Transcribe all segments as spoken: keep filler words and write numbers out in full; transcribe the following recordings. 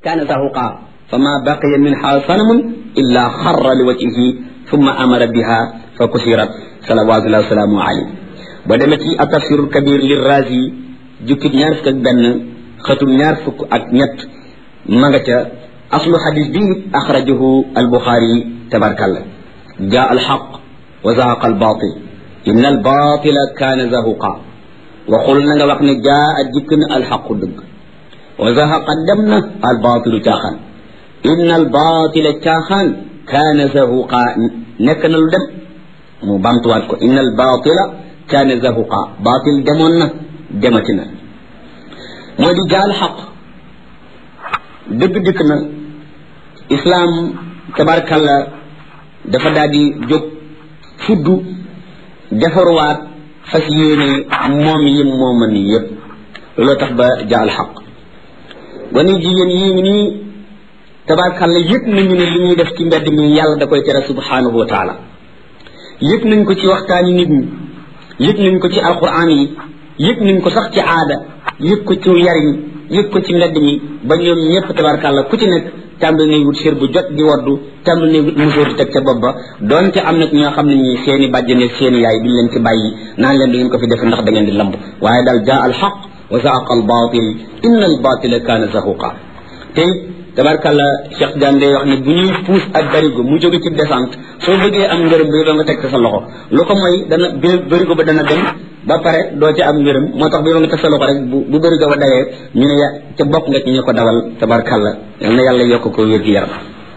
كان زهقا فما بقي منها صنم إلا خر لوجهه ثم أمر بها فكسرت صلوات الله وسلامه عليه بدمتي التفسير الكبير للرازي جكت نعرف بن ختم نعرف أكنيت مغتا أصل حديث دي أخرجه البخاري تبارك الله جاء الحق وزهق الباطل إن الباطل كان زهقا وقلنا وقنا جاء جكن الحق دق وزهق دمنا الباطل تاخن إن الباطل تاخن كان زهقا نكن الدم مبامتواتكو إن الباطل كان زهقا باطل دمنا دمتنا مودي جاء الحق دق دقنا إسلام تبارك الله dafa daldi jóg fuddu defarwaat fas yéene moom yi mooman yépp looloo tax ba jaal xaq wani jigéen yi ngi nii tabarkàlla yëg nañu ne li ñuy def ci mbedd mi yàlla da koy tere subhanahu wa taala yëg nañ ko ci waxtaani nit ñi yëg nañ ko ci alquran yi yëg nañ ko sax ci aada yëg ko ci yariñ yëg ko ci mbedd mi ba ñoom ñëpp tabarkàlla ku ci nekk tàmbali nañ wut sér bu jot di waddu tàmbali nañ wut musóor di teg ca bopp ba donte am na ñoo xam ne ñi seeni bàjjane seeni yaay duñ leen ci bàyyi naan leen du ngeen ko fi def ndax da ngeen di lamb waaye daal jaa al xaq wa zaaq al batil inna al batila kaana zahuqa tey tabarkàlla Cheikh Diane day wax ne bu ñuy puus ak barigo mu jóge ci descente soo bëggee am ngërëm bi doo nga teg sa loxo lu ko mooy dana barigo ba dana dem ba pare doo ci am ngërëm moo tax bi nga teg sa loxo rek bu bu barigo ba dawee ñu ne ya ca bokk nga ci ñu ko dawal tabarkàlla yal na yàlla yokk ko wér gi yaram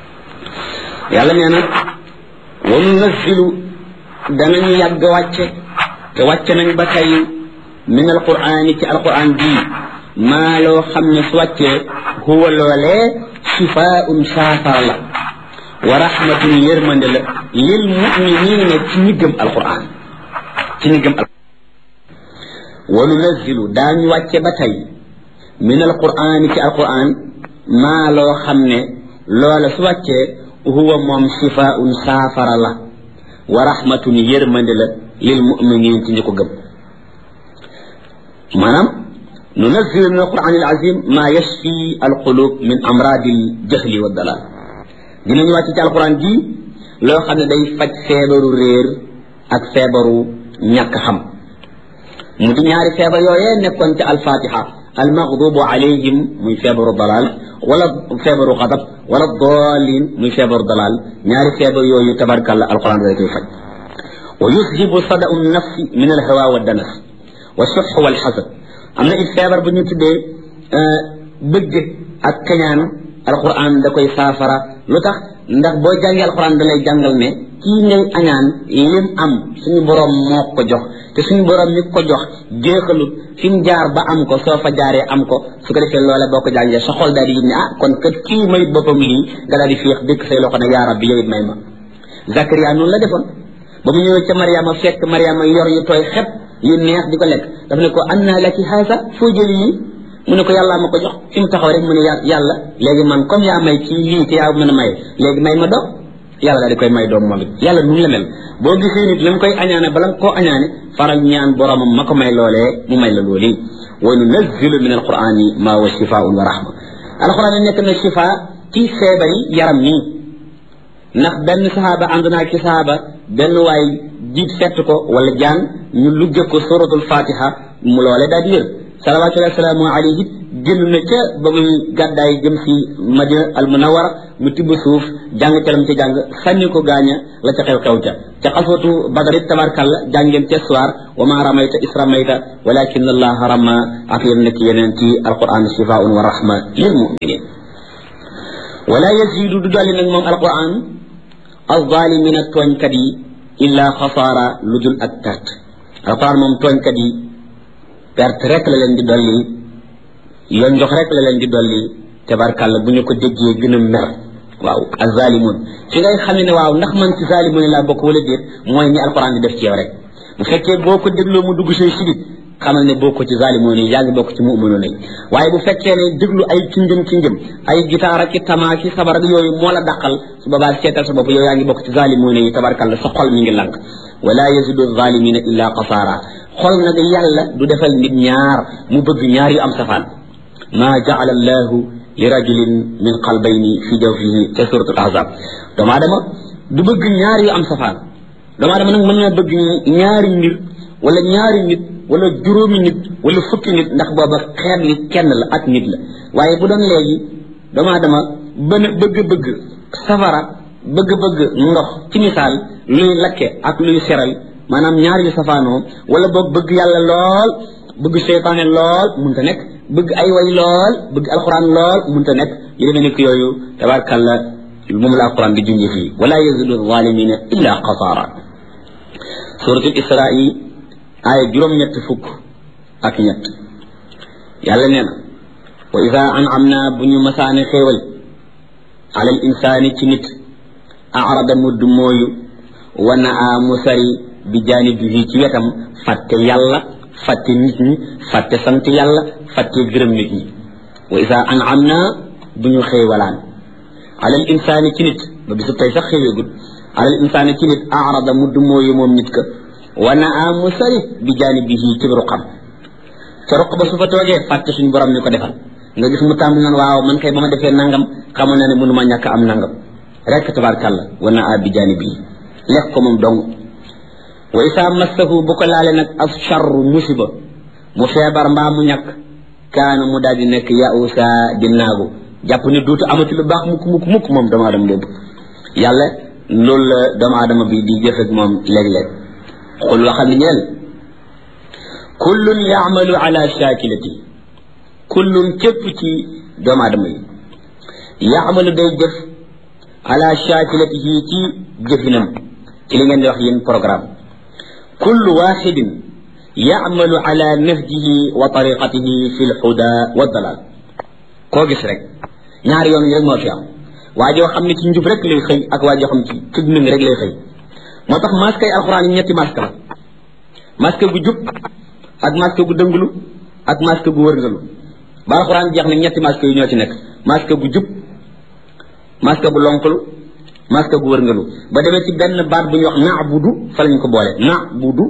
yàlla nee na wa nunazzilu danañu yàgg wàcce te wàcce nañ ba tey min alqur'ani ci alqur'an bii maa loo xam ne su wàccee huwa loolee shifaa'un saafara la wa rahmatun yërmande la lil mu'minina ci ñi gëm alqur'an ci ñi gëm alqur'an wa nunazzilu daañu wàcce ba tey min alqur'ani ci alqur'an maa loo xam ne loola su wàccee huwa moom shifaa'un saafara la wa rahmatun yërmande la lil mu'minina ci ñi ko gëm maanaam ننزل من القرآن العظيم ما يشفي القلوب من أمراض الجهل والضلال dinañ wàcc ci alquran ji loo xam ne day faj feebaru réer ak feebaru ñàkk xam mu di ñaari feebar yooyee nekkoon ci alfatiha almaghdubu alayhim muy feebaru dalal wala feebaru xadab wala dalin muy feebaru dalal ñaari feebar yooyu tabarkalla alquran day koy faj wa yuzhibu sada'u nafsi min alhawa wa danas wa shuh wal hasad am na it feebar bu ñu tuddee bëgg ak kañaan alquran da koy saafara lu tax ndax boo jàngee alquran da lay jàngal ne kii ngay añaan lim am suñu borom moo ko jox te suñu borom mi ko jox jeexalut fi mu jaar ba am ko soo fa jaaree am ko su ko defee loola boo ko jàngee sa xol daal di yëg ne ah kon kat kii may boppam lii nga daal di féex dëkk say loxo ne yaa rabbi yow it may ma Zakaria noonu la defoon ba mu ñëwee ca Mariama fekk Mariama yor yu tooy xep yu neex di ko lekk daf ne ko anna laki haasa foo jël yi mu ne ko yàlla ma ko jox fi mu taxaw rek mu ne yàlla léegi man comme yaa may ci lii te yaa mën a may léegi may ma doom yàlla daal di koy may doom moom it yàlla nu mu la mel boo gisee nit la mu koy añaane bala koo añaane faral ñaan boromam ma ko may loolee mu may la loolu wa nunazzilu min alqurani ma huwa shifaa'un wa rahma alquran nekk na shifa ci feebari yaram nii ndax benn sahaaba ànd naa ci sahaaba benn waay jiit fett ko wala jaan ñu lugge ko suratul fatiha mu loole daal di wér salawatullahi wasalaamu alayhi génn na ca ba muy gàddaay jëm si madina al munawara mu tibb suuf jàng ca lam ca jàng sànni ko gaaña la ca xew xew ca ca xaswatu badarit tabarkalla jàngeen ca soir wa ma ramayta is ramayta walakin allaha rama ak yéen nekk yeneen ci alquran shifaa'un wa rahma lil muminin wala yazidu du dolli nag moom alquran alzalimina tooñkat yi illa xasaara lu dul ak perte alquran moom tooñkat yi perte rek la leen di dolli yoon jox rek la leen di dolli tabarkàlla bu ñu ko déggee gën a mer waaw azalimun fi ngay xamee ne waaw ndax man ci zalimun laa bokk wala déet mooy ni alquran di def ci yow rek bu fekkee boo ko dégloo mu dugg say sidit xamal ne boo ko ci zalimun yi yaa ngi bokk ci mu'minun yi waaye bu fekkee ne déglu ay cinjëm cinjëm ay gitaar ak tamaa ki sabar ak yooyu moo la dàqal su boobaa seetal sa bopp yow yaa ngi bokk ci zalimun yi tabarkàlla sa xol mi ngi lànk wala yazidu zalimina illa qasaara xol nag yàlla du defal nit ñaar mu bëgg ñaar yu am safaan ma ja'ala allahu li rajulin min qalbayni fi jawfihi ca suratul ahzab doomu aadama du bëgg ñaar yu am safaan doomu aadama nag mën na bëgg ñaari mbir wala ñaari nit wala juróomi nit wala fukki nit ndax booba xeet li kenn la ak nit la waaye bu doon léegi doomu aadama bën bëgg-bëgg safara bëgg-bëgg ndox ci misaal luy lakke ak luy seral maanaam ñaar yu safaanoo wala boog bëgg yàlla lool bëgg seytaane lool munta nekk bëgg ay way lool bëgg alquran lool munta nekk yu demee nekk yooyu tabarkalla moom la alquran di junjee fii wala yazidu zalimina illa xasaara suratul israa yi aaya juróom-ñett fukk ak ñett yàlla nee na wa ida an'amna bu ñu masaane xéewal ala al insaani ci nit arada mudd mooyu wa naa mu sari bi jaanibihi ci wetam fàtte yàlla fàtte nit ñi fàtte sant yàlla fàtte gërëm nit ñi wa ida an'amna bu ñu xéewalaan ala al insaani ci nit ba bisu tey sax xéewegul ala al insaani ci nit arada mudd mooyu moom nit ka wa naa mu sari bi jaanibihi ci ruqam ca ruq ba su fa toogee fàtte suñu borom ni ko defal nga gis mu tàmm naan waaw man kay ba ma defee nangam xamoon na ne mënuma ñàkk am nangam rek tabarkàlla wa naa bi jaanibihi lekk ko moom dong wa isaa massahu bu ko laale nag as charru musiba mu feebar mbaa mu ñàkk kaana mu daal di nekk yausa di naagu jàpp ne duutu amati lu baax mukk mukk mukk moom doomu aadama boobu yàlla loolu la doomu aadama bi di jëf ak moom léeg-léeg xul waxal ni ñeel kullun yaamalu ala shakilati kullun képp ci doomu aadama yi yaamalu day jëf ala shakilatihi ci jëfinam ci li ngeen di wax yéen programme kullu waxidin yaamalu ala nahjihi wa tariqatihi fi lhuda wa dalal koo gis rek ñaari yoon yi rek moo fi am waa joo xam ne ci njub rek lay xëy ak waa joo xam ne ci tëj nëng rek lay xëy moo tax masque yi alxuraan yi ñetti masque la masque gu jub ak masque gu dënglu ak masque gu wërngalu ba alxuraan jeex na ñetti masque yu ñoo ci nekk masque gu jub masque bu lonkalu masque gu wërngalu ba demee ci benn baat bu ñuy wax na'budu fa lañ ko boole na'budu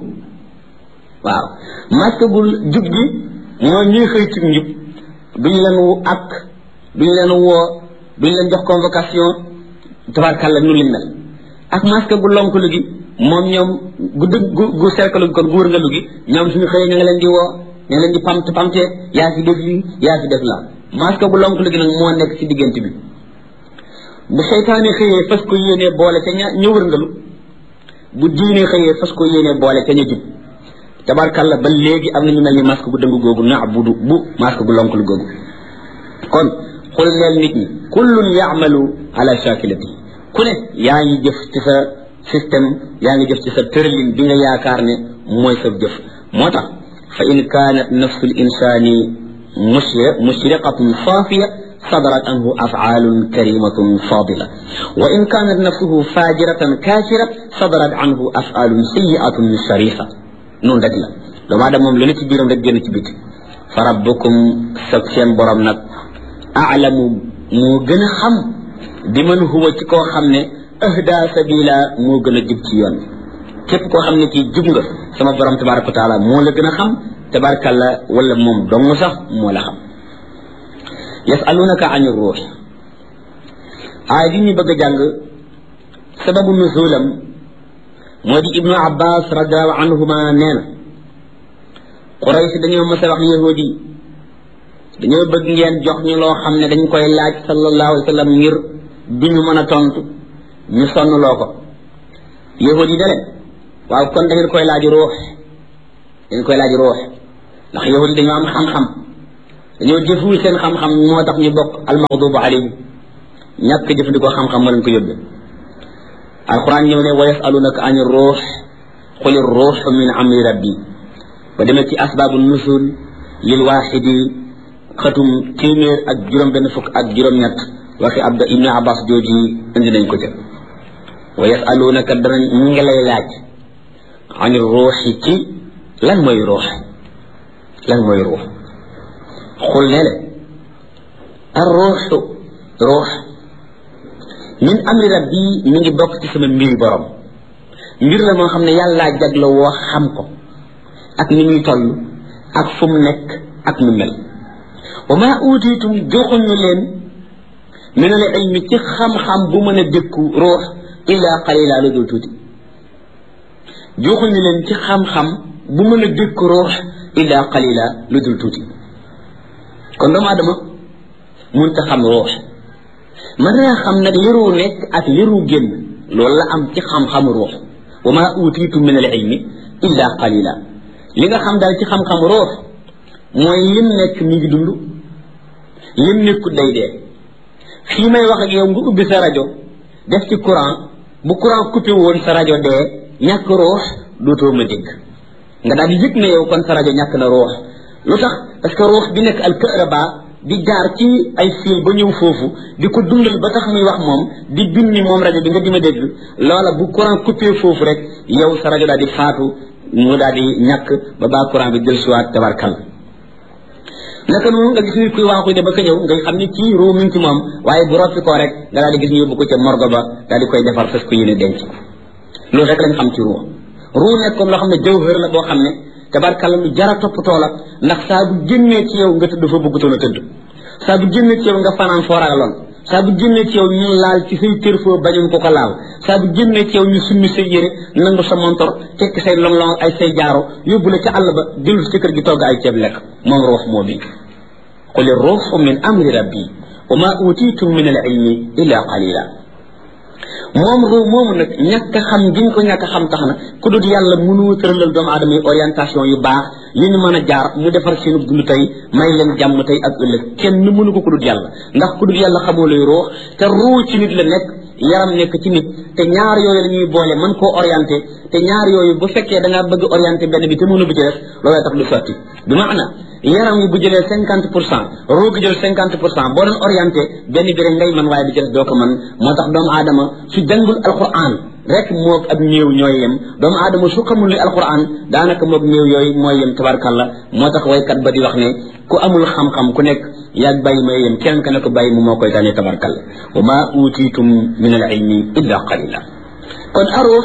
waaw masque gu jub gi moo ñuy xëy ci njub duñu leen wu ak duñu leen woo duñu leen jox convocation tabarkàlla nu liñ mel ak masque gu lonkalu gi moom ñoom gu dëgg gu gu cercle gi kon gu wërngalu gi ñoom suñu xëyee ña nga leen di woo ña nga leen di pamt pamte yaa fi def lii yaa fi def laa masque bu lonkalu gi nag moo nekk ci diggante bi bu seytaane xëyee fas ko yéenee boole ca ña ña wërngalu bu diine xëyee fas ko yéenee boole ca ña jub tabarkàlla ba léegi am na ñu mel ni masque gu dëng googu na'budu bu masque gu lonkalu googu kon xul leel nit ñi kullun yaamalu ala shakilati ku ne yaa ngi jëf ci sa système yaa ngi jëf ci sa tërlin bi nga yaakaar ne mooy sa jëf moo tax fa in kaanat nafsu l insani mushriqatun saafiya صدرت عنه أفعال كريمة فاضلة وإن كانت نفسه فاجرة كافرة صدرت عنه أفعال سيئة شريفة نون دجلا لو ما دام لو نتي بيرم رك ген تي بيت فربكم سكن بروم نك أعلم مو گنا خم بمن هو تي كو خامني أهدى سبيلا مو گنا جيب تي يون كيب كو خامني تي جوب nga sama borom تبارك وتعالى مو لا گنا خم تبارك الله ولا موم دونغ صاح مو لا خم يسألونك عن الروح آية بغا جانغ سبب نزولم مودي ابن عباس رضي الله عنهما نينا قريش dañoo mësa wax yahudi dañoo bëgg ngeen jox ñu loo xam ne dañ koy laaj sallallahu alayhi wa sallam ngir duñu mën a tontu ñu sonn loo ko yahudi da leen waaw kon da ngeen koy laaj ruux dañ koy laaj ruux ndax yahudi dañoo am xam-xam dañoo jëful seen xam-xam moo tax ñu bokk almaghdubu alayhim ñàkk jëfandikoo xam-xam moo leen ko yóbbee alquran ñëw ne wa yasalunaka ani ruux qul ruux min amri rabbi ba demee ci asbaabu nusul lil waaxidi xatum téeméer ak juróom benn fukk ak juróom-ñett waxi abda ibn abbas jooji indi nañ ko ca wa yasalunaka danañ ñu ngi lay laaj ani ruuxi ci lan mooy ruux lan mooy ruux xul ne le ar ruuxu ruux min amri rabbi mi ngi bokk ci sama mbiri borom mbir la moo xam ne yàllaa jagla woo xam ko ak ni muy toll ak fu mu nekk ak nu mel wa maa utiitum joxuñu leen min al ilmi ci xam-xam bu mën a dékku ruux illa qalila lu dul tuuti joxuñu leen ci xam-xam bu mën a dékku ruux illa qalila lu dul tuuti kon doomu aadama mënta xam ruux mën naa xam nag liru nekk ak liru génn loolu la am ci xam-xamu ruux wa ma utiitum min al ilmi illa qalila li nga xam daal ci xam-xamu ruux mooy lim nekk mi ngi dund lim nekkut day dee fii may wax ak yow nga ubbi sa rajo def ci courant bu courant coupé woon sa rajo dee ñàkk ruux dootoo ma dégg nga daal di yëg ne yow kon sa rajo ñàkk na ruux lu tax parce que ruux bi nekk al kahraba di jaar ci ay fil ba ñëw foofu di ko dundal ba tax muy wax moom di bind ni moom rajo bi nga di ma dégg loola bu courant coupé foofu rek yow sa rajo daal di faatu mu daal di ñàkk ba baa courant bi jël siwaat tabarkal naka noonu nga gis ni kuy waaxuy de ba ka ñëw ngay xam ni kii ruu mi ngi ci moom waaye bu roppi koo rek nga daal di gis ñu yóbbu ko ca morgo ba daal di koy defar fas ko yéene denc loolu rek lañ xam ci ruu ruu nekk comme loo xam ne jawhër la boo xam ne tabarkal lu jara toppatoo la ndax saa bu génnee ci yow nga tëdd fa bëggutoon a tëdd saa bu génnee ci yow nga fanaan foo ragaloon saa bu génnee ci yow ñu laal ci say kër foo bañoon ko ko laal saa bu génnee ci yow ñu summi say yére nangu sa montor tekk say long-long ay say jaaro yóbbu la ca àll ba dellu ci kër gi togg ay ceeb lekk moom ruux moo bi quli ruuxu min amri rabbi wa ma utitum min al ilmi illa qalila moom ruu moomu nag ñàkk a xam giñ ko ñàkk a xam tax na ku dul yàlla mënu tëralal doomu aadama yi orientation yu baax yu ñu mën a jaar mu defar seenu dund tey may leen jàmm tey ak ëllëg kenn mënu ko ku dul yàlla ndax ku dul yàlla xamoo lay ruux te ruu ci nit la nekk yaram nekk ci nit te ñaar yooyu la ñuy boole mën koo orienté te ñaar yooyu bu fekkee da ngaa bëgg orienté benn bi te mënu bi ci def looloo tax du sotti bi maana yaram yi bu jëlee cinquante pour cent ruu gi jël cinquante pour cent boo doon orienté benn bi rek ngay mën waaye bi ci def doo ko mën moo tax doomu aadama su jàngul alquran rek moog ak néew ñooy yem doomu aadama su xamul li alquran daanaka moog néew yooyu mooy yem tabarkalla moo tax waykat ba di wax ne ku amul xam-xam ku nekk yaag bàyyi may yem kenn ka ne ko bàyyi mu moo koy tànnee tabarkalla wa ma utitum min al ilmi illa qalila kon aruux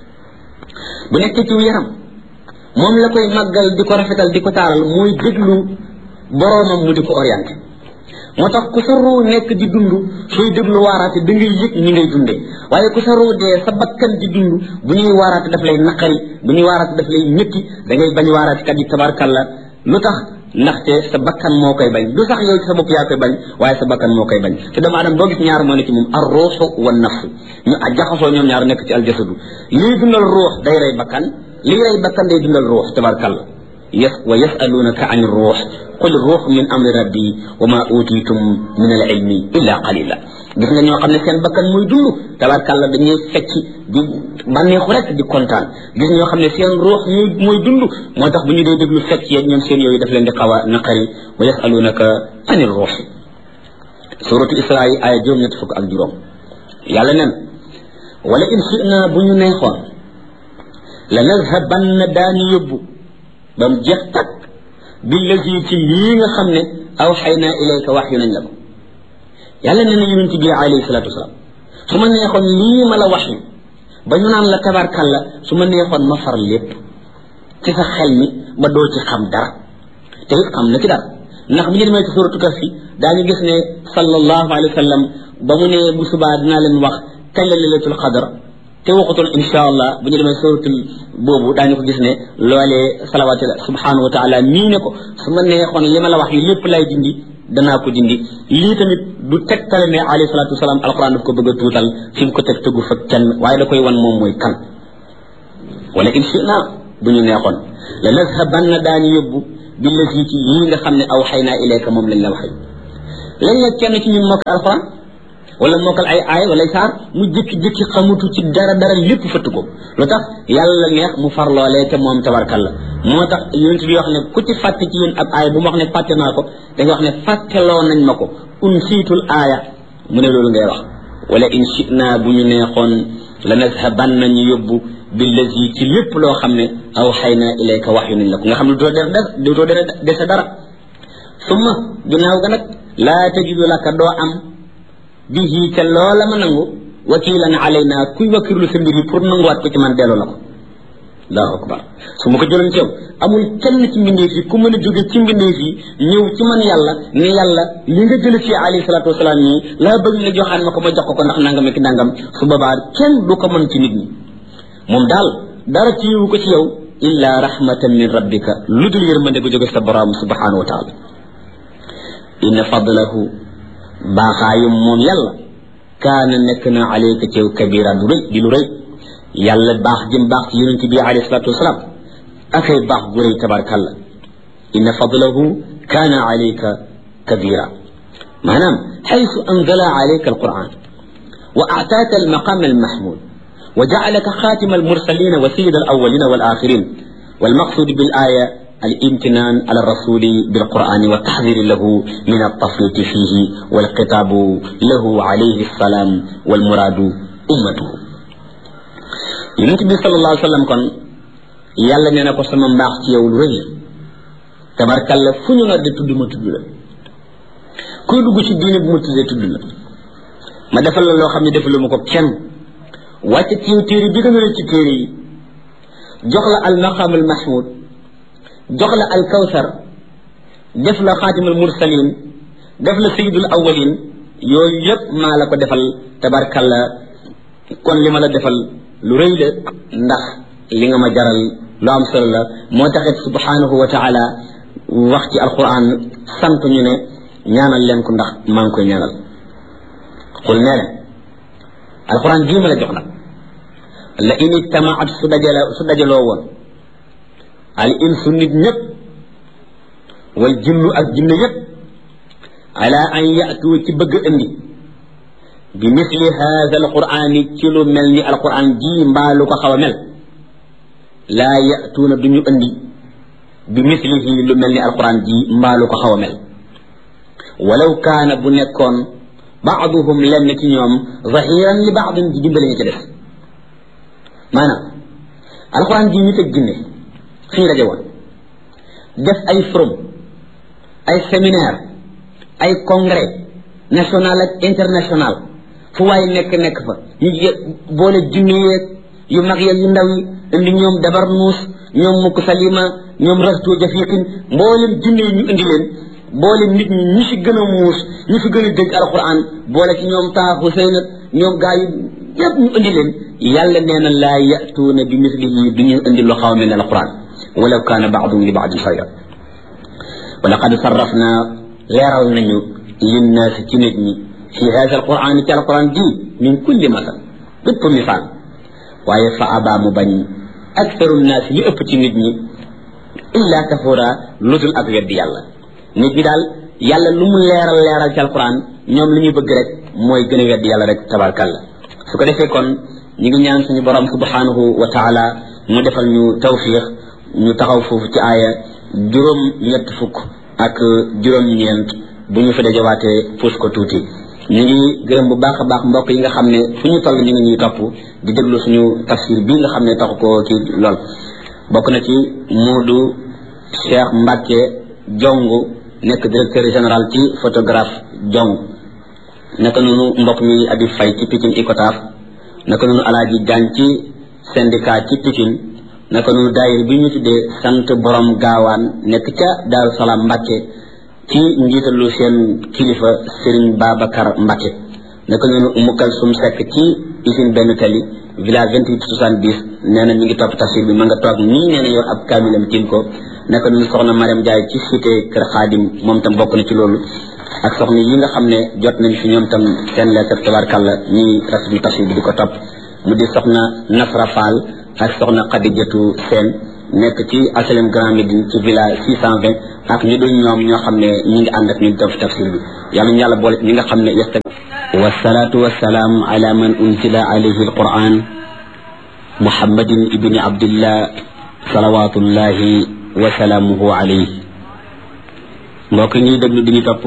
bu nekk ci yaram moom la koy màggal di ko rafetal di ko taaral muy déglu boroomam mu di ko orienté moo tax ku sa ruu nekk di dund sooy déglu waaraate da ngay yëg ñi ngay dundee waaye ku sa ruu dee sa bakkan di dund bu ñuy waaraate daf lay naqari bu ñuy waaraate daf lay métti da ngay bañ waaraate kat yi tabarkalla lu tax ndaxte sa bakkan moo koy bañ du sax yow ci sa bopp yaa koy bañ waaye sa bakkan moo koy bañ te doomu aadama boo gis ñaar moo ne ci moom ar ruuxu wa nafsu ñu jaxasoo ñoom ñaar nekk ci aljasadu lii dundal ruux day rey bakkan lii rey bakkan day dundal ruux tabarkalla yes wa yasalunaka ani ruux qul ruux min amri rabbi wa ma utitum min al ilmi illa qalila gis nga ñoo xam ne seen bakkan muy dund tabarkalla dañuy fecc di bànneexu rek di kontaan gis ñoo xam ne seen ruux muy muy dund moo tax bu ñu dee déglu fecc yeeg ñoom seen yooyu daf leen di xaw a naqari wa yasalunaka ani ruux suratu isra yi aya juróom ñett fukk ak juróom yàlla nen wala in shina bu ñu neexoon la nazhabanna daani yóbbu ba mu jeex takk billazi ci lii nga xam ne aw xay naa ilayka wax yu nañ la ko yàlla nee na yonent bi alayhi salaatu wasalaam su ma neexoon lii ma la wax yu ba ñu naan la tabarkalla su ma neexoon ma far lépp ci sa xel mi ba doo ci xam dara te it xam na ci dara ndax bu ñu demee ci suratu Kahfi daañu gis ne sallallahu alayhi wa sallam ba mu ne bu subaa dinaa leen wax kañ la laylatul qadr te waxutoon insha allah bu ñu demee suratul boobu daañu ko gis ne loolee salawaatu subhanahu wa taala nii ne ko su ma neexoon li ma la wax yi lépp lay dindi danaa ko dindi lii tamit du tegtale ne alayhi salatu wasalaam alquran daf ko bëgg a tuutal fi mu ko teg tëggu fa kenn waaye da koy wan moom mooy kan wala in shina bu ñu neexoon la nazhabanna daañu yóbbu billazi ci yii nga xam ne aw xay naa ilayka moom lañ la waxee lañ la kenn ci ñun mokkal alquran wala mokkal ay aay wala saar mu jëkki-jëkki xamutu ci dara dara lépp fëtt ko lu tax yàlla neex mu far loolee te moom tabarkalla moo tax yonent bi wax ne ku ci fàtte ci yéen ab aaya bu mu wax ne fàtte naa ko da nga wax ne fàtteloo nañ ma ko un siitul aaya mu ne loolu ngay wax wala in shina bu ñu neexoon la nazhaban nañu yóbbu billazi ci lépp loo xam ne aw xay na ilayka wax yu nañ la ko nga xam ne doo def des doo dese dara summa ginnaaw ga nag laa tajidu laka doo am bihi te loola ma nangu wakilan alayna kuy wakkirlu sa mbir yi pour nanguwaat ko ci man delloo la ko allahu akbar su ma ko jëloon ci yow amul kenn ci mbindeef yi ku mën a jóge ci mbindeef yi ñëw ci man yàlla ne yàlla li nga jële ci alayhi salaatu wasalaam nii laa bëgg nga joxaan ma ko ma jox ko ko ndax nangam ak nangam su boobaa kenn du ko mën ci nit ñi moom daal dara ci yiwu ko ci yow illa rahmatan min rabbika lu dul yërmande gu jóge sa borom subhanahu wa taala inna fadlahu baaxaayum moom yàlla kaana nekk na alayka ci yow kabira du rëy di lu rëy yàlla baax jëm baax ci yonent bi alayhi salatu wasalaam akay baax gu rëy tabarkalla inna fadlahu kaana alayka kabira maanaam xaysu anzala alayka alquran wa aataaka almaqam almahmud wa jacalaka xaatima almursalina wa sayida alawalina walaxirin والمقصود بالآية الامتنان على الرسول بالقرآن والتحذير له من التفريط فيه والخطاب له عليه السلام والمراد أمته النبي صلى الله عليه وسلم كان يالا نينا كو سما مباخ تي يوم ري تبارك الله فنو نا دي تودو ما تودو لا كو دوجو سي دين بو تودو تودو لا ما دافال لا لو خامني دافلو مكو كين وات تي تيري بي gëna ci téré yi jox la al maqam al mahmud jox la al kawthar def la khatim al mursalin def la sayyidul awwalin yoy yep ma la ko defal tabarakallah kon lima la defal lu reey la ndax li nga ma jaral lu am solo la mo taxit subhanahu wa ta'ala wax ci alquran sant ñu ne ñaanal leen ko ndax ma ngi koy ñaanal xul ne alquran gi ma la jox nak la in ijtamaat su dajala su dajaloo woon al insu nit ñëpp wal jinnu ak jinne yëpp ala an yatu ci bëgg indi bi misli hada alqurani ci lu mel ni alquran ji mbaa lu ko xaw a mel laa yatuuna duñu indi bi mislihi lu mel ni alquran ji mbaa lu ko xaw a mel walaw kaana bu nekkoon baaduhum lenn ci ñoom zahiran li baadin di dimbali ñu ci def maanaam alquran ji nit ak jinne suñu daje woon def ay forum ay séminaire ay congrès national ak international fu waay nekk nekk fa ñu boole jinne yeeg yu mag yeeg yu ndaw yi indi ñoom dabar nuus ñoom mukk salima ñoom rastu jafiqin mboolem jinne yi ñu indi leen boole nit ñi ñi fi gën a muus ñi fi gën a dégg alquran boole ci ñoom taa Huseyn ñoom gaa yi yëpp ñu indi leen yàlla nee na laa yatuuna bi mislihi duñu indi lu xaw mel ne alquran walaw kaana baadum li baadin xayra wa laqad sarrafna leeral nañu linnaasi ci nit ñi fi hada alquran ci alquran ji min kulli masal bépp misaal waaye fa abaa mu bañ aktaru nnaasi li ëpp ci nit ñi illa kafura lu dul ak weddi yàlla nit ñi daal yàlla lu mu leeral leeral ci alquran ñoom li ñuy bëgg rek mooy gën a weddi yàlla rek tabarkalla su ko defee kon ñi ngi ñaan suñu borom subhanahu wa ta'ala mu defal ñu tawfiq ñu taxaw foofu ci aaya juróom ñett fukk ak juróom ñeent bu ñu fa dajawaatee puus ko tuuti ñu ngi gërëm bu baax a baax mbokk yi nga xam ne fu ñu toll ñu ngi ñuy topp di déglu suñu tafsir bii nga xam ne taxu ko ci lool bokk na ci Moodu Cheikh Mbacke Jong nekk directeur général ci photographe Jong naka noonu mbokk mi Abi Fay ci Pikine Icotaf naka noonu Alaaji Jaan ci syndicat ci Pikine naka noonu daayir bi ñu tuddee sant borom gaawaan nekk ca Daaru Salaam Mbacke ci njiitalu seen kilifa Serigne Babacar Mbacke naka noonu Mukkal Sum Sekk ci usine benn tali village vingt-huit soixante-dix nee na mi ngi topp tafsir bi ma nga toog nii nee na yor ab kaamilam tiim ko naka noonu soxna Mariam Ndiaye ci cité Kër Xaadim moom tam bokk na ci loolu ak soxna yi nga xam ne jot nañ fi ñoom tam seen lettre tabarkalla ñi rafetlu tafsir bi di ko topp mu di soxna Nasra Fall ak soxna Khadijatu Seen nekk ci asalem Grand Médine ci village six cent vingt ak ñu dul ñoom ñoo xam ne ñi ngi ànd ak ñu def tafsir bi yàlla ñu yàlla boole ñi nga xam ne yesta wasalaatu wasalaam ala man unzila alayhi alquran muhammadin ibni abdillah salawatullahi wa salaamuhu alayhi mbokk ñuy déglu di ñu topp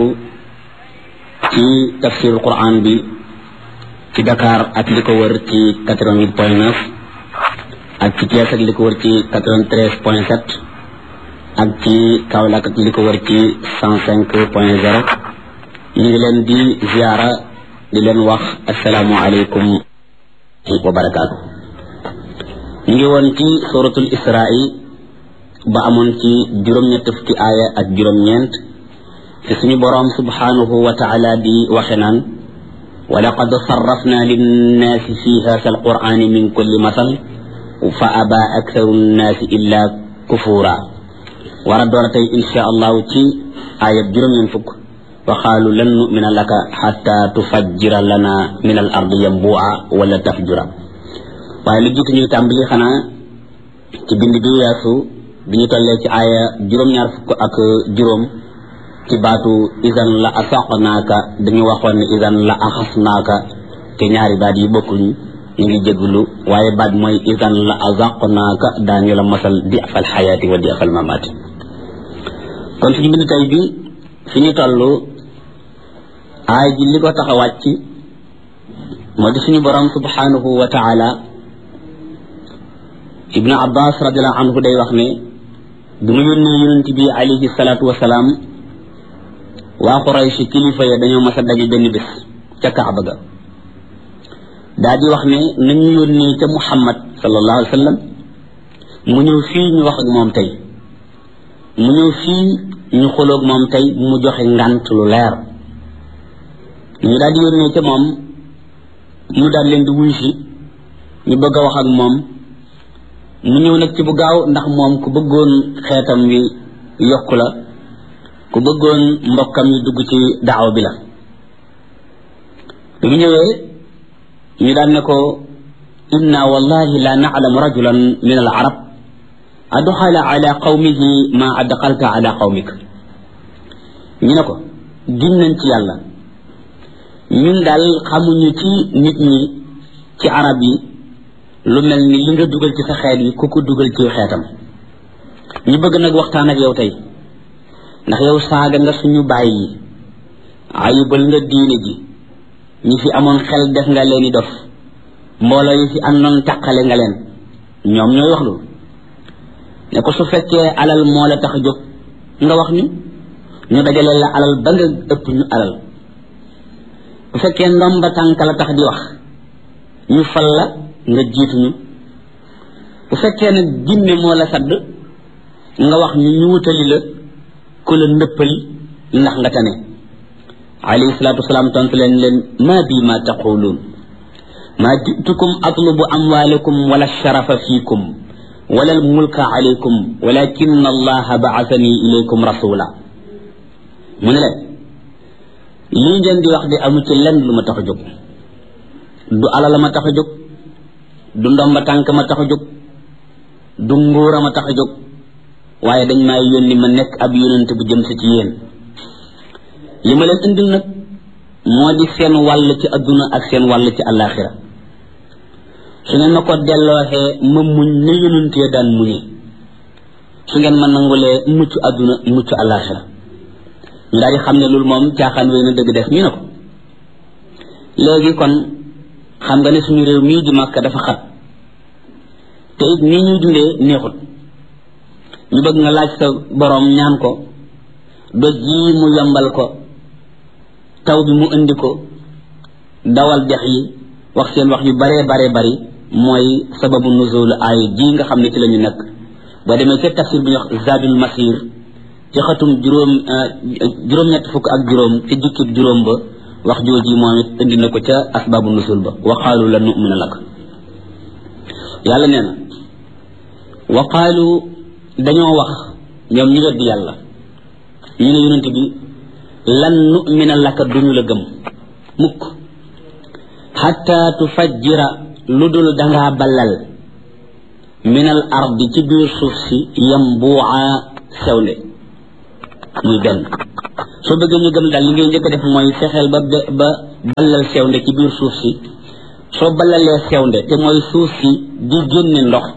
ci tafsirul quran bi ci Dakar ak li ko wër ci quatre-vingt-huit point neuf ak ci Thiès ak li ko wër ci quatre-vingt-treize point sept ak ci Kaolack ak li ko wër ci cent cinq point zéro ñu ngi leen di ziara di leen wax assalaamu aleykum wa barakaatu ñu ngi woon ci suratul Isra'i ba amoon ci juróom-ñett fukki aaya ak juróom-ñeent ci suñu boroom subhanahu wa ta'ala di waxe naan wa laqad sarrafna linnaasi fi hadha alqur'ani min kulli masal fa aba aktharu nnaasi illa kufura war a doora tey insha allahu ci aaya juróom-ñeent fukk wa qaalu lan nu'mina laka hatta tufajjira lana min al ardi yanbu'a wala tafjura waaye lu jiitu ñuy tàmbali xanaa ci bind bi weesu bi ñu tollee ci aaya juróom-ñaar fukk ak juróom ci baatu idan la asaqnaaka dañu waxoon ne idan la axasnaaka te ñaari baat yi bokkuñ ñu ngi jégalu waaye baat mooy idan la azaqnaaka daañu la masal di afal xayaati wa di afal mamaati kon suñu bind tey bi fi ñu toll aay ji li ko tax a wàcc moo di suñu borom subhanahu wa taala ibnu abbas radiallahu anhu day wax ne bi mu yónnee yonent bi alayhi salaatu wasalaam waa Quraysh kilifa ya dañoo mas a daje benn bés ca Kaaba ga daa di wax ne nañu yónnee ca Muhammad sallallahu alayhi wa sallam mu ñëw fii ñu wax ak moom tey mu ñëw fii ñu xoloog moom tey mu joxe ngant lu leer ñu daal di yónnee ca moom mu daal leen di wuy si ñu bëgg a wax ak moom mu ñëw nag ci bu gaaw ndax moom ku bëggoon xeetam wi yokku la ku bëggoon mbokkam yi dugg ci daaw bi la bi mu ñëwee ñu daan ne ko inna wallahi la na'lamu rajulan min al arab adxala ala qawmihi ma adxalta ala qawmik ñu ne ko giñ nañ ci yàlla ñun daal xamuñu ci nit ñi ci arab yi lu mel ni li nga dugal ci sa xeet yi ku ko dugal ci xeetam ñu bëgg nag waxtaan ak yow tey ndax yow saaga nga suñu baay yi ayibal nga diine ji ñi fi amoon xel def nga leen i dof mbooloo yi fi àndoon taqale nga leen ñoom ñooy wax loolu ne ko su fekkee alal moo la tax a jóg nga wax ñu ñu dajale la alal ba nga ëpp ñu alal bu fekkee ndomba tànk la tax di wax ñu fal la nga jiituñu bu fekkee nag jinne moo la sadd nga wax ñu ñu wutali la ku la ndëppali ndax nga tane alayhi salaatu wasalaam tontu leen leen maa bi ma taquluun maa jitukum atlubu amwaalakum wala sharafa fiikum wala almulka alaykum walakin allaha ba'athani ilaykum rasula mu ne leen lii ngeen di wax di amu ci lenn lu ma tax a jóg du alal ma tax a jóg du ndomba tànk ma tax a jóg du nguura ma tax a jóg waaye dañ maa yónni ma nekk ab yónent bu jëm si ci yéen li ma leen indil nag moo di seen wàll ci adduna ak seen wàll ci àllaaxira su ngeen ma ko dellooxee ma muñ ne yónent ya daan muñe su ngeen ma nangulee mucc adduna mucc àllaaxira ñu daal di xam ne loolu moom caaxaan wéy na dëgg def ñu ne ko léegi kon xam nga ne suñu réew mii di Makka dafa xat te it nii ñuy dundee neexut ñu bëgg nga laaj sa boroom ñaan ko doj yi mu yombal ko taw bi mu indi ko dawal dex yi wax seen wax yu baree baree bari mooy sababu nuzul aay ji nga xam ne ci la ñu nekk boo demee ca tafsir bi ñu wax Zadul Masir ci xatum juróom juróom-ñett fukk ak juróom ci jukkib juróom ba wax jooji moom it indi na ko ca asbaabu nusul ba wa qaalu lan nu'mina lak yàlla nee na wa qaalu dañoo wax ñoom ñu weddi yàlla ñu ne yonent bi lan nu'mina laka duñu la gëm mukk hatta tufajjira lu dul dangaa ballal min al ardi ci biir suuf si yambu'a sewnde muy benn soo bëggee ñu gëm daal li ngay njëkk a def mooy fexeel ba ba ballal sewnde ci biir suuf si soo ballalee sewnde te mooy suuf si di génne ndox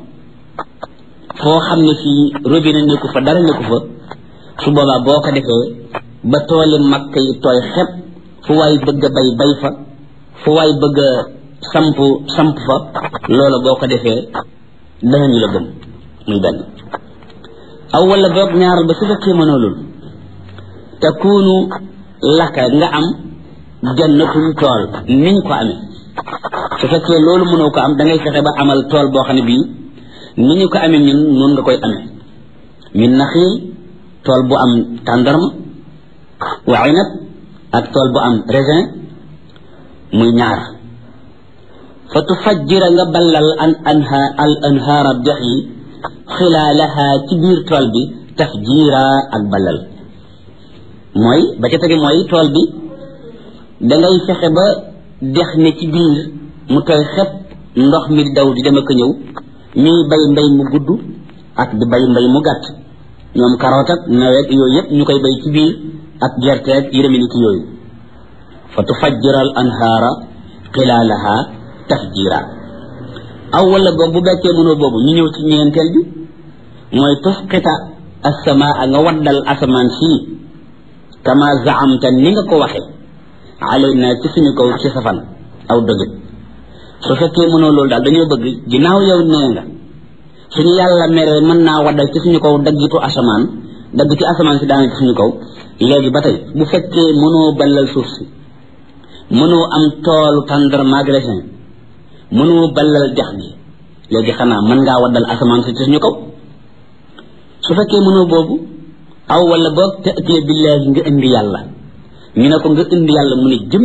foo xam ne fii robinet nekku fa dara nekku fa su boobaa boo ko defee ba tooli Makka yi tooy xepp fu waay bëgg a bay bay fa fu waay bëgg a samp samp fa loola boo ko defee danañu la gëm muy benn aw wala boog ñaar ba su fekkee mënoo loolu takunu laka nga am jannatul tool niñ ko amee su fekkee loolu mënoo ko am da ngay fexe ba amal tool boo xam ne bii ni ñu ko amee ñun noonu nga koy amee min naxiil tool bu am tàndarma wa inab ak tool bu am raisin muy ñaar fa tufajjira nga ballal an anha al anhaara dex yi xilaalaha ci biir tool bi tafjiira ak ballal mooy ba ca tege mooy tool bi dangay fexe ba dex ne ci biir mu tooy xepp ndox mi di daw di dem ak ñëw ñuy bay mbay mu gudd ak di bay mbay mu gàtt ñoom karoot ak nawet yooyu yëpp ñu koy bay ci biir ak gerte ak yërëmi ni ki yooyu fa tufajjira al anhaara xilaalaha tafjira aw wala boobu bu bekkee mënoo boobu ñu ñëw ci ñeenteel bi mooy tusqita assamaa nga waddal asamaan sii kama zaamta ni nga ko waxe alayna ci suñu kaw ci safan aw dëgg su fekkee mënoo loolu daal dañoo bëgg ginnaaw yow nee nga suñu yàlla meree mën naa waddal ci suñu kaw daggitu asamaan dagg ci asamaan si daana ci suñu kaw léegi ba tey bu fekkee mënoo ballal suuf si mënoo am toolu tàndarma ak raisin mënoo ballal dex gi léegi xanaa mën ngaa waddal asamaan si ci suñu kaw su fekkee mënoo boobu aw wala boog te atiya billaahi nga indi yàlla ñu ne ko nga indi yàlla mu ne jëmm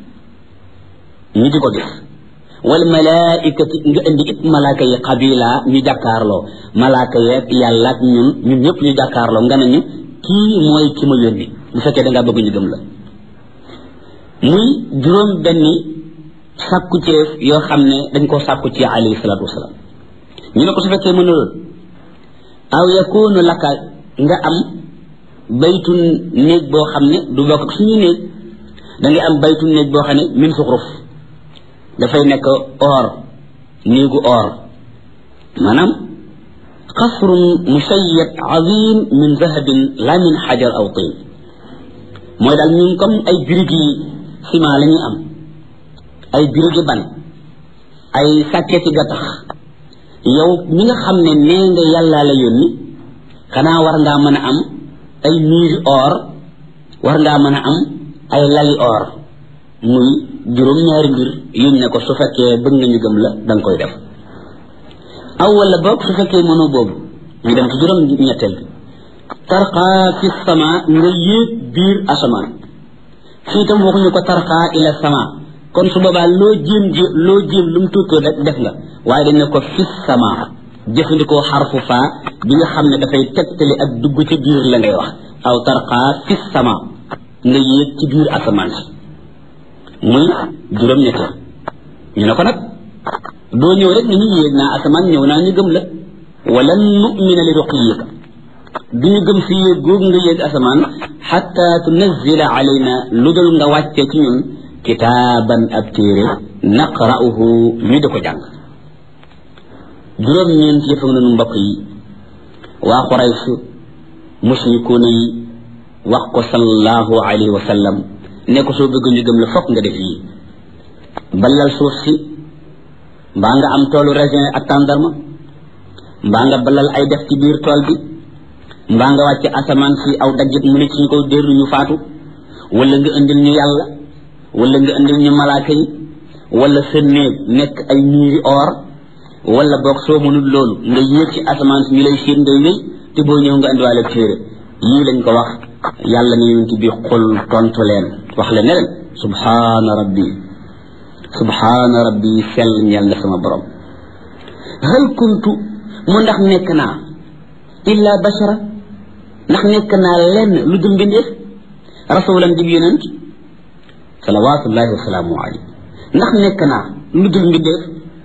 ñu di ko gis wal malaikati nga indi it malaaka yi xabila ñu jàkkaarloo malaaka yeeg yàlla ak ñun ñun ñëpp ñu jàkkaarloo nga ne ñu kii mooy ki ma yónni bu fekkee dangaa bëgg ñu gëm la muy juróom benni sàkku ceef yoo xam ne dañ koo sàkku ci alayhi salaatu wasalaam ñu ne ko su fekkee mënul aw yakunu laka nga am baytu néeg boo xam ne du bokk ak suñu néeg da ngay am baytu néeg boo xam ne min suxruf dafay nekk or néegu or maanaam qasrun musayyad azim min zahabin la min xajar aw tin mooy daal ñun comme ay birig yi ciment la ñuy am ay birigi ban ay sàkketi gattax yow ñi nga xam ne nee nga yàllaa la yónni xanaa war ngaa mën a am ay miiri or war ngaa mën a am ay lali or muy juróom ñaari mbir yuñ ne ko su fekkee bëgg nga ñu gëm la da nga koy def aw wala boog su fekkee mënoo boobu ñu dem ci juróom ñetteel bi tarqaa fi sama nga yéeg biir asamaan fii tam waxuñu ko tarqaa ila sama kon su boobaa loo jéem ji loo jéem lu mu tuutoo rek def nga waaye dañ ne ko fi sama jëfandikoo xarfu faa bi nga xam ne dafay tegtali ak dugg ci biir la ngay wax aw tarqaa fi sama nga yéeg ci biir asamaan si muy juróom-ñetteel ñu ne ko nag doo ñëw rek ni ñu yéeg naa asamaan ñëw naa ñu gëm la wala nu'mina li ruqiyika du ñu gëm si yéeg googu nga yéeg asamaan xatta tunazila alayna lu dul nga wàccee ci ñun kitaaban ab téere naqra'uhu ñu di ko jàng juróom-ñeent yëpp nga nu mbokk yi waa Quraysh mushrikuuna yi wax ko sallallahu alayhi wa sallam ne ko soo bëgg ñu gëm la fokk nga def yi balal suuf si mbaa nga am toolu raisin ak tàndarma mbaa nga balal ay def ci biir tool bi mbaa nga wàcce asamaan si aw daggit mu ne ci ñu ko dérru ñu faatu wala nga indil ñu yàlla wala nga indil ñu malaaka yi wala sa néeg nekk ay miiri or wala boog soo mënul loolu nga yéeg ci asamaan si ñu lay séen ngay wéy te boo ñëw nga indiwaale téere yii lañ ko wax yàlla ne yonent bi xul tontu leen wax leen ne leen subhaana rabbi subhaana rabbi sell ñeel na sama borom hal kuntu mu ndax nekk naa illa bashara ndax nekk naa lenn lu dul mbindeef rasulan dib yonent salawatullahi wasalaamu alayhi ndax nekk naa lu dul mbindeef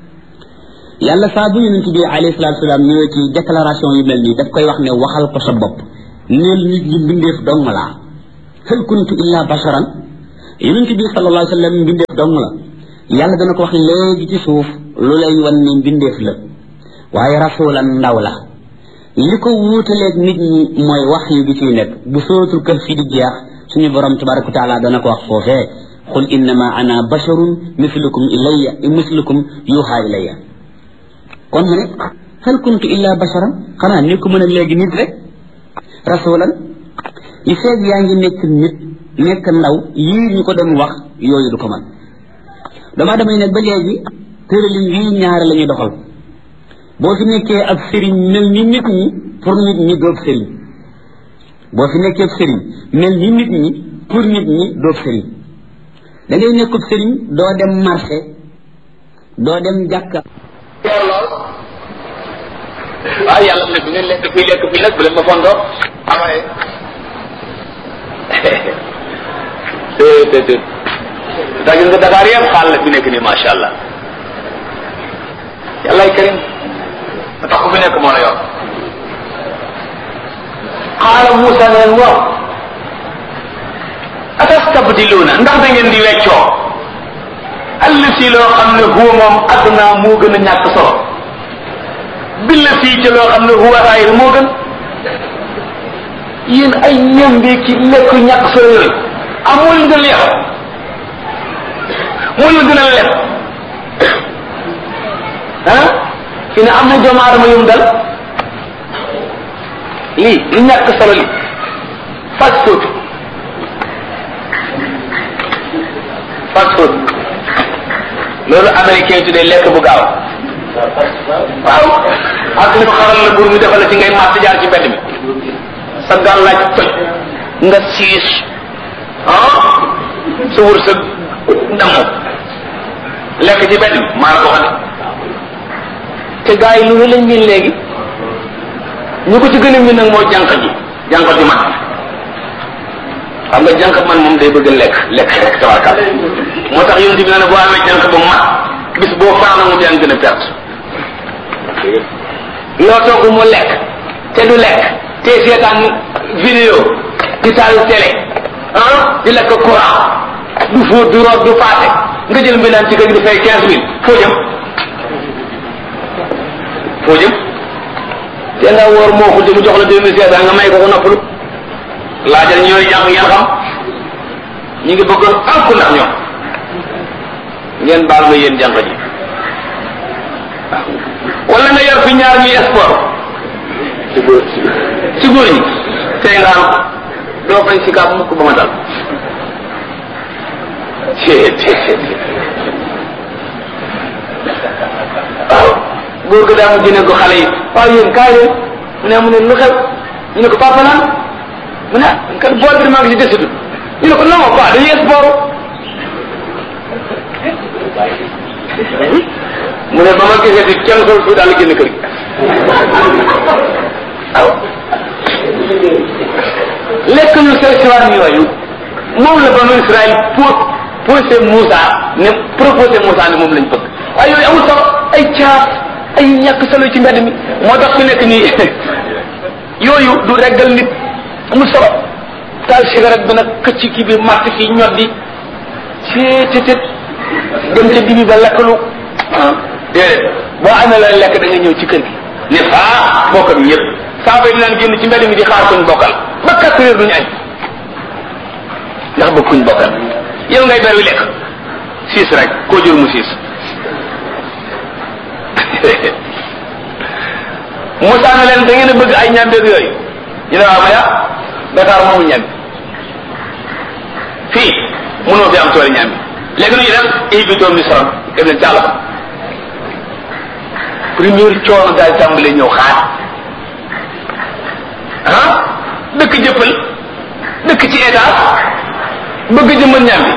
yàlla saa bu yonent bi alayhi salatu wasalaam ñëwee ci déclaration yu mel nii daf koy wax ne waxal ko sa bopp neel nit ñi mbindeef dong laa hal kuntu illa basharan yonent bi sallallahu alayhi wa sallam mbindeef dong la yàlla dana ko wax léegi ci suuf lu lay wan ne mbindeef la waaye rasulan ndaw la li ko wuutaleeg nit ñi mooy wax yi bi ciy nekk bu sootul kër fi di jeex suñu borom tabaraka wa taala dana ko wax foofee qul innama ana basharun mislukum ilayya mislukum yuha ilayya kon mu ne hal kuntu illa basharan xanaa ni ko mën a léegi nit rek rasulan li feeg yaa ngi nekk nit nekk ndaw yii ñu ko doon wax yooyu du ko man dama damay nag ba léegi tëralin yii ñaare la ñuy doxal boo fi nekkee ak sëriñ mel ni nit ñi pour nit ñi doob sëriñ boo fi nekkee ak sëriñ mel ni nit ñi pour nit ñi doob sëriñ da ngay nekkub sëriñ doo dem marché doo dem jàkka lool waaw yàlla ne bu ngeen lekk fii lekk fii nag bu leen ma fondoo amaye déedéet daa gis nga Dakar yëpp xaal la fi nekk nii macha allah yàllaay karim ma tax ku fi nekk moo la yor xaala Moussa ne leen waaw atastabdiluuna ndax da ngeen di weccoo àll si loo xam ne huwa moom adnaa moo gën a ñàkk solo billa fii ci loo xam ne huwa xayr moo gën yéen ay ñambi ki lekk ñàkk solo yooyu amul nga leex moo la gën a lekk ah fi ne am na doomu aadama yum dal lii lu ñàkk solo li fast food fast food loolu américain tuddee lekk bu gaaw waaw ak li ko xaral la bur mi defal la ci ngay màtt jaar ci mbedd mi sa gan laaj toj nga siis ah sa wër sa ndamu lekk ci mbedd mi maa ko xam te gars yi lu ne lañ miin léegi ñu ko ci gën a miin nag mooy jànq ji jànq ji man xam nga jànq man moom day bëgg lekk lekk rek tabarkal moo tax yonent bi ne boo amee jànq ba mat bis boo faana mu yaa gën a perte loo togg mu lekk te du lekk te seetaan vidéo di taal télé ah di lekk courant du fóot du root du paase nga jël mbindaan ci kër gi di fay quinze mille foo jëm foo jëm te nga wóor moo ko jëm jox la deux mille cinq cents nga may ko ko noppalu laajal ñooy jàng ngeen xam ñu ngi bëgg alku ndax ñoom ngeen baal ma yéen jànq ji wala nga yor fi ñaar ñuy sport ci góor ñi tey nga am doo fañ si kaab mukk ba ma dal waaw góor ga daa mu jëne ko xale yi waaw yéen kaay leen mu ne mu ne lu xew ñu ne ko papa naan mu ne kat bool bi maa ngi si desitu ñu ne ko non quoi dañuy sport mu ne ba ma gisee ci kenn sol fu daal génn kër gi waaw lekk ñu sew siwaan yooyu moom la banu Israël pour posé Moussa ne proposé Moussa ne moom lañ bëgg waaye yooyu amul sax ay caaf ay ñàkk solo ci mbedd mi moo tax fi nekk nii yooyu du reggal nit amul solo taal cigarette bi nag këcc kii bi màtt fii ñoddi ceetetet dem ca dibi ba lekk lu ah déedéet boo amee la lekk da nga ñëw ci kër gi ne faa bokkam ñëpp saa fay naan génn ci mbedd mi di xaar kuñ bokkal ba quatre heures duñu añ ndax bëgg kuñ bokkal yow ngay ber wi lekk siis rek koo jur mu siis Moussa ne leen da ngeen a bëgg ay ñambeeg yooyu ñu ne waaw ma ya Dakar moomu ñambi fii mënoo fi am tooli ñambi léegi nu ñu def ibitoo misran dem leen jàll ko première coono daal tàmbale ñëw xaar ah dëkk jëppal dëkk ci état bëgg jëmmal ñambi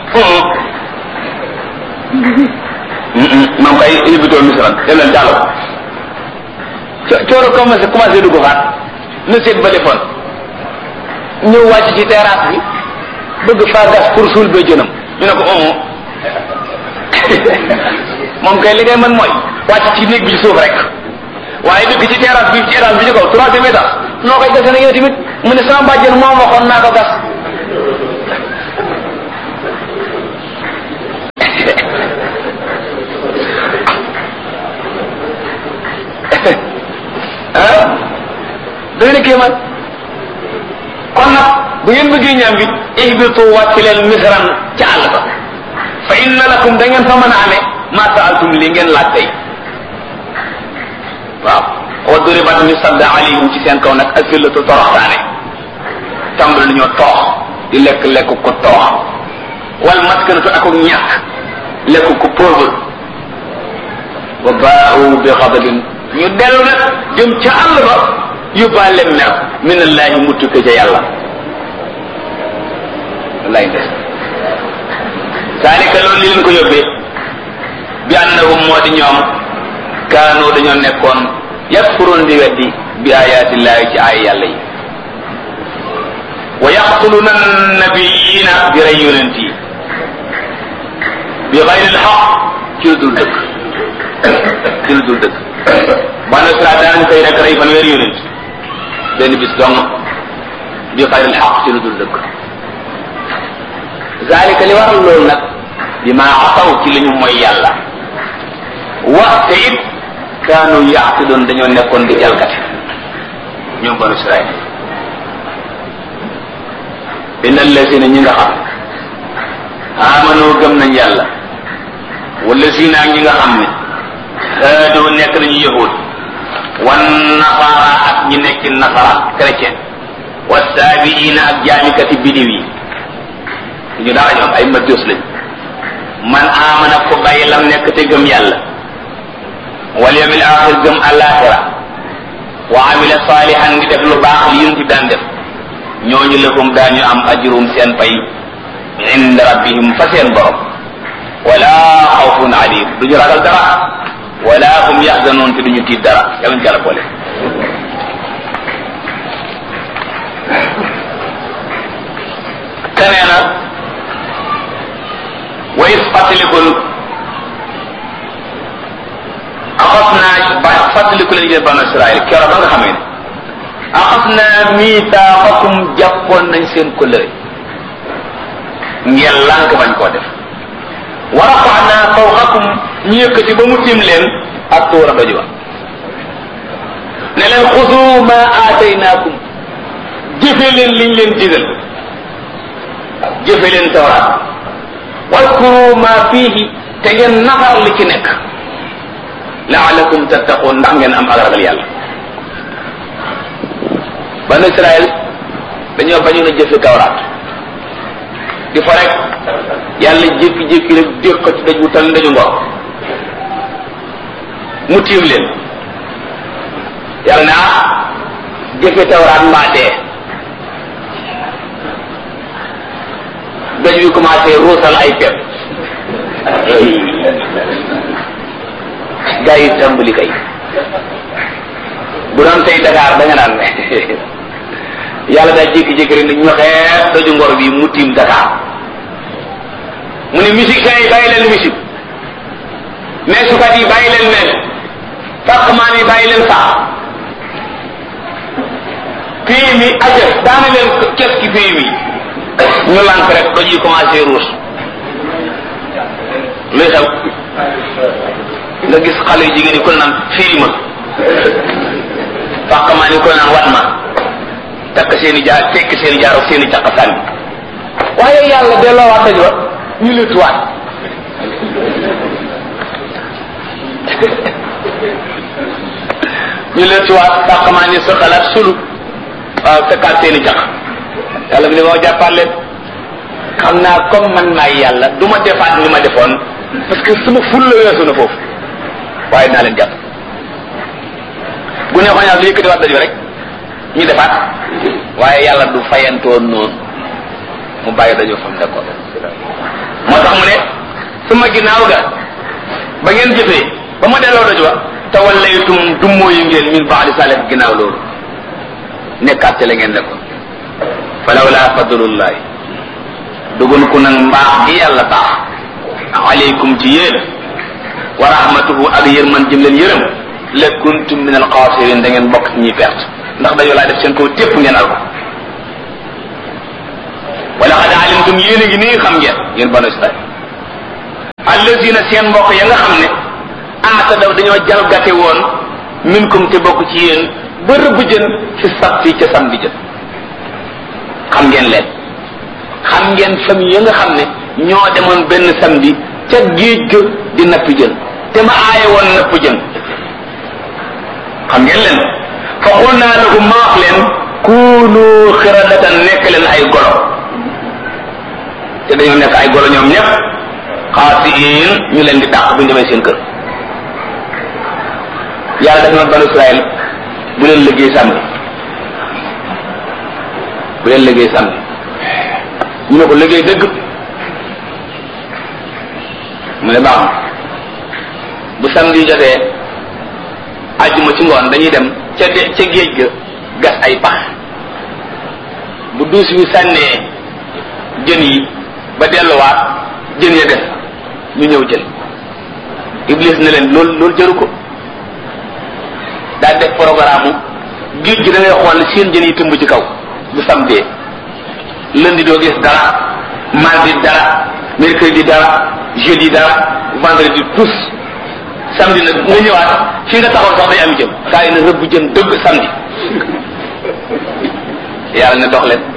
moom kay ibitoo misran dem leen jàll ko coono commencé commencé dugg xaat na seet ba defoon ñëw wàcc ci terrasse bi bëgg faa gas pour suul ba jënam ñu ne ko on moom kay li ngay mën mooy wàcc ci néeg bi ci suuf rek waaye dëkk ci terrasse bi ci étage bi ci kaw troisième étage noo koy gasee na yow tamit mu ne sama bàjjen moo waxoon naa ko gas ah doy na kéemaan kon nag bu ngeen bëggee ñaam gi ihbitu wàcc leen misran ca àll ba fa inna lakum da ngeen fa mën a amee ma saaltum li ngeen laaj tey waaw wa duribat ñu sadda alayhim ci seen kaw nag asillatu toroxtaane tàmbali nañoo toox di lekk lekk ko toox wal maskanatu ak ak ñàkk lekk ko pauvre wa baau bi xadabin ñu dellu nag jëm ca àll ba yóbbaale mer minallahi mu tukke ca yàlla wallaay des saalika loolu li leen ko yóbbee bi annahum moo di ñoom kaanu dañoo nekkoon yakfuruun di weddi bi ayaatillahi ci ay yàlla yi wa yaqtuluna nabiyina bi rey yonent yi bi xayril xaq ci lu dul dëgg ci lu dul dëgg banu Israel danañ koy rek rey fanweeri yonent benn bis dong bi xayril xaq ci lu dul dëgg zalika li waral loolu nag bi ma asaw ci li ñu mooy yàlla wax te it kaanu yaatidoon dañoo nekkoon di jalgati ñoom banu Israel inna allazina ñi nga xam amanu gëm nañ yàlla wala zina ñi nga xam ne haadu nekk nañu yahud wan nasara ak ñi nekk nasara chrétien wa saabiina ak jaamikati bidiw yi ñu dara ñoom ay majus lañ man amana ko bàyyi lam nekk te gëm yàlla wal yawmil axir gëm alaxira wa amila salihan ngi def lu baax li yun ci daan def ñooñu lahum daañu am ajrum seen pay inda rabbihim fa seen borom wala xawfun alim duñu ragal dara wala hum yaxzanoon te duñu tiit dara yàlla ñu jàlla boole kenee na wa is fàttalikul axas naa ba fàttaliku leen ngeen banu Israël keroog ba nga xamee ne axas naa miitaaxakum jàppoon nañ seen kóllëre ngeen lànk bañ koo def wa rafaanaa fawqakum ñu yëkkati ba mu tim leen ak tuura doj wa ne leen xusu ma aataynaakum jëfe leen liñ leen digal jëfe leen tawraat wadkuru ma fiihi te ngeen nafar li ci nekk laalakum tattaqun ndax ngeen am ak ragal yàlla banu Israël dañoo bañoon a jëfe tawraat di fa rek yàlla jékki-jékki rek dégg ko ci daj wu tal ndaju ngor mu tiim leen yàlla ne ah jëfe tawraat mbaa dee daj wi commencé ruusal ay pepp gaa yi tàmbali kay bu doon tey Dakar da nga naan yàlla daa jékki-jékki rek ni ñoxee daju ngor bi mu tiim Dakar mu ne musiciens yi bàyyi leen musique meesukat yi bàyyi leen mees fàqmaan yi bàyyi leen sax pays mi aja daana leen kes ki pays mi ñu lànk rek doj yi commencé ruus luy xew nga gis xale yu jigéen yi ko naan firi ma fàqmaan yi ko naan wat ma takk seen i jaar tekk seen i jaar ak seen i caq sànni waaye yàlla delloo waat daj wa ñu luttuwaat ñu luttuwaat fàqmaan yi sa xalaat sulu waaw takkaat seen i caq yàlla bi ne moo jàppaat leen xam naa comme man maay yàlla du ma defaat ni ma defoon parce que sama ful la weesu na foofu waaye naa leen jàpp bu neexoon yàlla lu yëkkati waat daju rek ñu defaat waaye yàlla du fayantoon noonu mu bàyyi dajoo fam d'accord moo tax mu ne sama ginnaaw ga ba ngeen jëfee ba ma delloo daju wa tawallaytum dummóoyu ngeen min baadi salih ginnaaw loolu nekkaat ca la ngeen nekkoon falawla fadlullahi dugun ku nag mbaax gi yàlla baax aleykum ci yéen wa rahmatuhu ak yërman jëm leen yërëm la kuntum min al xaasirin da ngeen bokk ci ñuy perte ndax dañoo laa def seen kaw tépp ngeen al ko wala xad alimtum yéen a ngi nii xam ngeen yéen banu Israil allazina seen mbokk ya nga xam ne aata daw dañoo jalgate woon minkum te bokk ci yéen ba rëbb jën fi sabti ca samedi jën xam ngeen leen xam ngeen famille ya nga xam ne ñoo demoon benn samedi ca géej ga di nappi jën te ma aaye woon napp jën xam ngeen leen fa xul naa lahum ma wax leen kuunu xiradatan nekk leen ay golo te dañoo nekk ay golo ñoom ñëpp xaasiin ñu leen di dàq bu ñu demee seen kër yàlla def na banu Israël bu leen liggéey samedi bu leen liggéey samedi ñu ne ko liggéey dëgg mu ne baax na bu samedi jotee àjjuma ci ngoon dañuy dem ca de ca géej ga gas ay pax bu duus wi sànnee jën yi ba delluwaat jën ya des ñu ñëw jël Iblis ne leen loolu loolu jëru ko daa def programme géej gi da ngay xool seen jën yi tëmb ci kaw bu samedi lundi doo gis dara mardi dara mercredi dara jeudi dara vendredi tous samedi nag nga ñëwaat fii nga taxaw sax day am jëm saa yi na rëbb jën dëgg samedi yàlla ne dox leen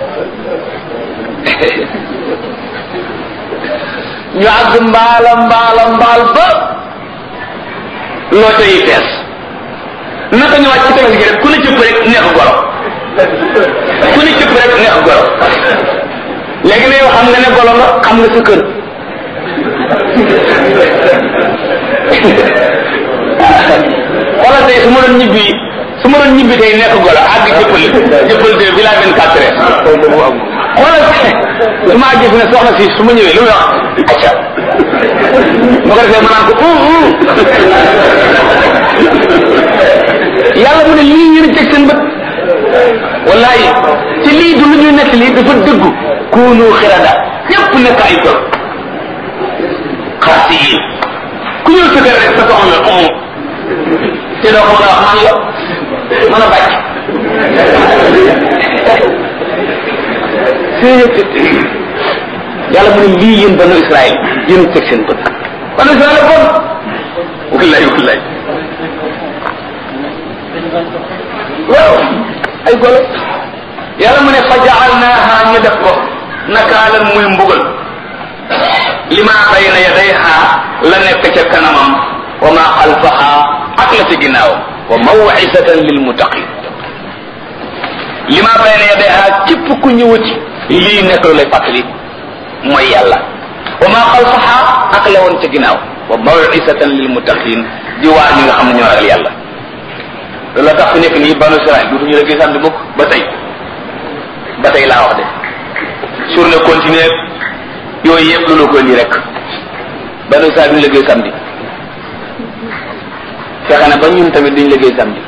ñu àgg mbaala mbaala mbaal ba loo yi fees naka ñu wàcc ci tefes gi rek ku ne cëpp rek neex goro ku ne cëpp rek neex goro léegi ne yow xam nga ne golo nga xam nga sa kër xoolal tey su ma doon ñibbi su ma doon ñibbi tey nekk golo àgg jëppal jëppal de village vingt-quatre heures xoolal su ma àggee fi ne soxna si su ma ñëwee lu muy wax acca ma ko defee ma naan ko yàlla mu ne lii ngeen teg seen bët wallahi ci lii du lu ñuy nekk lii dafa dëggu kuunu xirada ñëpp nekk ay gor xaasi yi ku ñëw sa kër rek sa soxna la om te doo ko mën a wax man la mën a bàcc yàlla mu ne lii yéen banu Israël yéen teg seen bët banu Israël bon wallahi wallahi waaw ay golo yàlla mu ne fa jaalnaaha ñu def ko nakaalan muy mbugal lima bayna yadayha la nekk ca kanamam wa ma xalfaha ak la ci ginnaawam wa maw'izatan lil muttaqin lima bayna yadayha képp ku ñëwati lii nekk lu lay fàttali mooy yàlla wa ma xalfaha ak la woon ca ginnaaw wa maw'izatan lil muttaqin di waar ñi nga xam ne ñoo ragal yàlla loolu la tax fi nekk nii banu Israël du ñu la gis samedi mukk ba tey ba tey laa wax de journée continue yooyu yëpp lu la ko indi rek banu Israël duñu liggéey samedi fexe na ba ñun tamit duñu liggéey samedi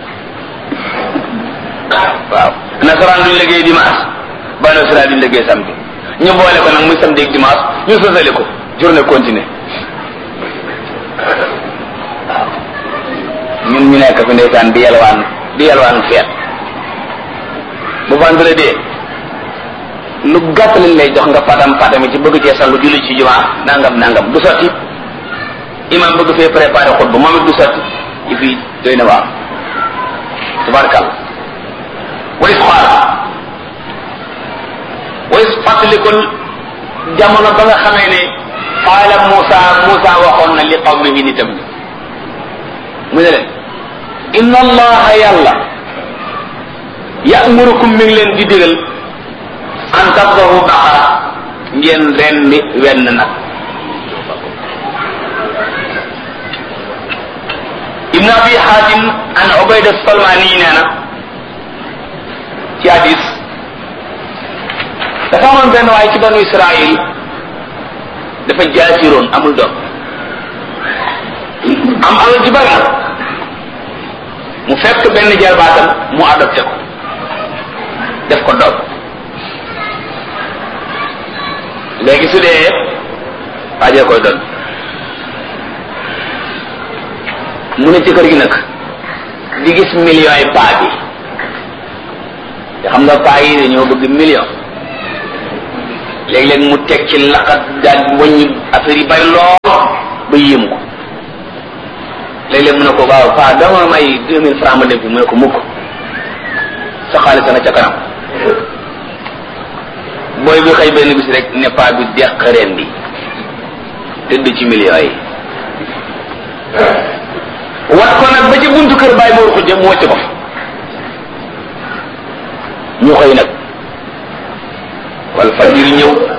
waaw nasaraan duñu liggéey dimanche banu Israël duñu liggéey samedi ñu boole ko nag muy samedi ak dimanche ñu sosale ko journée continue waaw ñun ñu nekk fi ndeysaan di yalwaan di yalwaan feet bu vendredi lu gàtt lañ lay jox nga patam patami ci bëgg cee sangu julli ci jumaa nangam nangam du sotti imam bëgg fee préparé xutba moom it du sotti yi fii doy na waaw tabarakal way xool way fàttalikul jamono ba nga xamee ne qaala Muusa Muusa waxoon na li qawmihi nitam ni mu ne leen inna allaha yàlla ya'murukum mi ngi leen di digal an tabdahu baqara ngeen rendi wenn nag ibn abi hatim an ubayda salmani nee na ci hadis dafa amoon benn waaye ci banu israil dafa jaasiroon amul doom am alal ji bari mu fekk benn jarbaatam mu adopté ko def ko doom léegi su dee waajee koy doon mu ne ci kër gi nag di gis millions yi paa bi te xam nga paa yi dañoo bëgg million léeg-léeg mu teg ci laqat daal wàññi affaire yi bari lool ba yéem ko léeg-léeg mu ne ko waaw paa dama may deux mille francs ma dem fi mu ne ko mukk sa xaalis nga ca kanam booy bi xëy benn bis rek ne paa bi deq reen bi tëdd ci millions yi wat ko nag ba ci buntu kër bàyyi moo xujje mu wàcc ko ñu xëy nag wal fajir ñëw